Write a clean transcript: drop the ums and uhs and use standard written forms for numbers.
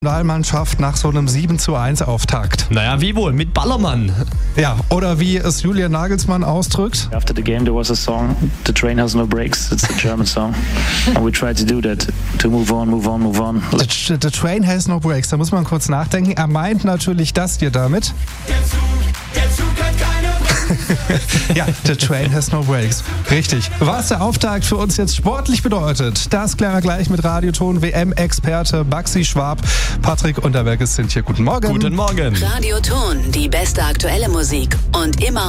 Nationalmannschaft nach so einem 7:1 Auftakt. Naja, wie wohl? Mit Ballermann. Ja, oder wie es Julian Nagelsmann ausdrückt. After the game there was a song, The Train Has No Brakes, it's a German song. And we tried to do that, to move on. The Train Has No Brakes, da muss man kurz nachdenken. Er meint natürlich das hier damit. Der Zug hat keine Ja, The Train Has No Brakes. Richtig. Was der Auftakt für uns jetzt sportlich bedeutet, das klären wir gleich mit Radioton WM-Experte Baxi Schwab. Patrick Unterberges sind hier. Guten Morgen. Guten Morgen. Radioton, die beste aktuelle Musik und immer